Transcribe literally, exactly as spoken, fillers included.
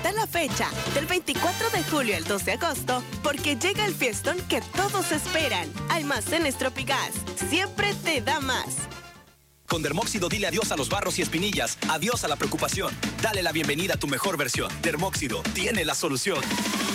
Guarda la fecha, del veinticuatro de julio al dos de agosto, porque llega el fiestón que todos esperan. Almacenes Tropigas, siempre te da más. Con Dermóxido dile adiós a los barros y espinillas, adiós a la preocupación. Dale la bienvenida a tu mejor versión. Dermóxido tiene la solución.